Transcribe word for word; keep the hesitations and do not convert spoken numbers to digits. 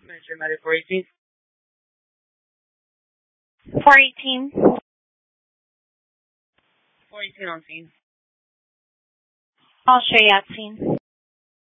Manager Medic four eighteen. four eighteen. four eighteen on scene. I'll show you at scene.